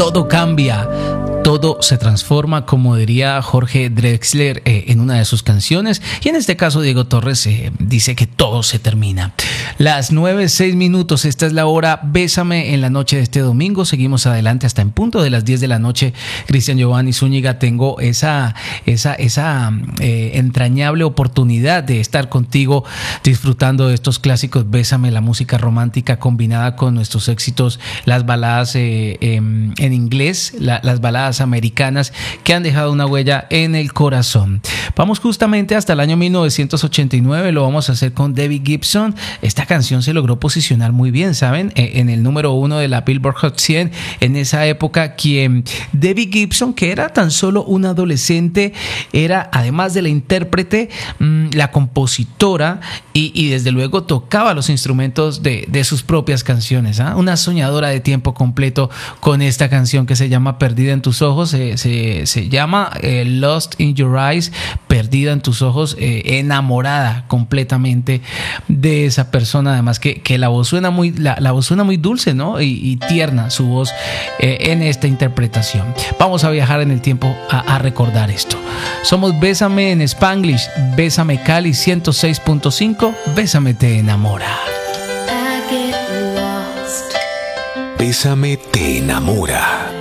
todo cambia, todo se transforma, como diría Jorge Drexler en una de sus canciones, y en este caso Diego Torres dice que todo se termina. Las 9:06, esta es la hora Bésame en la noche de este domingo. Seguimos adelante hasta en punto de las 10 de la noche. Cristian Giovanni Zúñiga, tengo esa entrañable oportunidad de estar contigo disfrutando de estos clásicos. Bésame, la música romántica combinada con nuestros éxitos, las baladas en inglés, las baladas americanas que han dejado una huella en el corazón. Vamos justamente hasta el año 1989, lo vamos a hacer con Debbie Gibson. Esta canción se logró posicionar muy bien, ¿saben? En el número 1 de la Billboard Hot 100 en esa época, quien Debbie Gibson, que era tan solo una adolescente, era, además de la intérprete, la compositora y desde luego tocaba los instrumentos de sus propias canciones, ¿eh? Una soñadora de tiempo completo con esta canción que se llama Perdida en tus ojos, se llama Lost in Your Eyes, perdida en tus ojos, enamorada completamente de esa persona, además que la voz suena muy dulce, ¿no? Y tierna su voz en esta interpretación. Vamos a viajar en el tiempo a recordar esto. Somos Bésame en Spanglish, Bésame Cali 106.5, Bésame te enamora. Bésame te enamora.